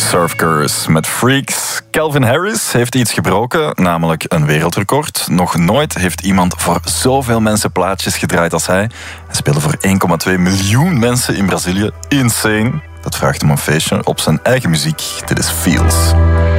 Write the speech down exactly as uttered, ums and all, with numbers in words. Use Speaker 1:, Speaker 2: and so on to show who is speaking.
Speaker 1: Surf Curse met Freaks. Calvin Harris heeft iets gebroken, namelijk een wereldrecord. Nog nooit heeft iemand voor zoveel mensen plaatjes gedraaid als hij. Hij speelde voor één komma twee miljoen mensen in Brazilië. Insane. Dat vraagt om een feestje op zijn eigen muziek. Dit is Feels.